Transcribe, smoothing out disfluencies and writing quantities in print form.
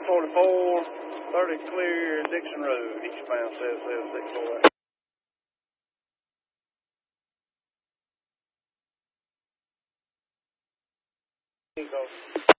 144, 30 clear Dixon Road, eastbound 77648. Eagle.